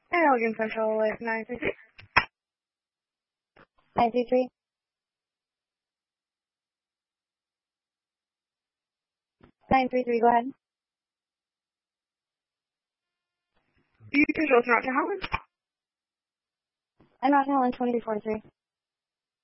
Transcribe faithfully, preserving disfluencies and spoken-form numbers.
And Elgin Central with nine three three. nine three three. nine three three, go ahead. You control Toronto Howard. And Route Helen twenty-three forty-three.